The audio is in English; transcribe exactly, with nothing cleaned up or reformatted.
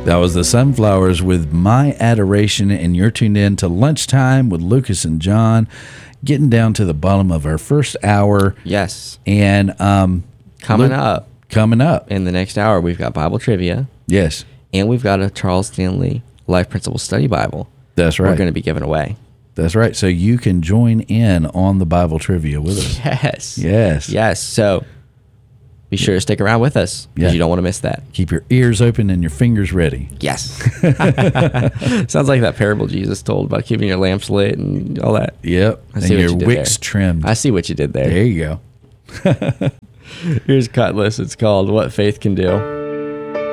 That was the Sunflowers with My Adoration, and you're tuned in to Lunchtime with Lucas and John, getting down to the bottom of our first hour. Yes. And um, coming Luke, up. Coming up. In the next hour, we've got Bible trivia. Yes. And we've got a Charles Stanley Life Principle Study Bible. That's right. We're going to be giving away. That's right. So you can join in on the Bible trivia with us. Yes. Yes. Yes. So be sure to stick around with us because Yeah. you don't want to miss that. Keep your ears open and your fingers ready. Yes. Sounds like that parable Jesus told about keeping your lamps lit and all that. Yep. I And see what your you did wicks there. trimmed. I see what you did there. There you go. Here's Cutlass. It's called What Faith Can Do.